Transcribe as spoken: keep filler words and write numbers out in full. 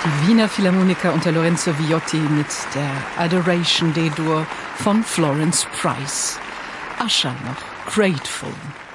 Die Wiener Philharmoniker unter Lorenzo Viotti mit der Adoration D-Dur von Florence Price. Usher noch, Grateful.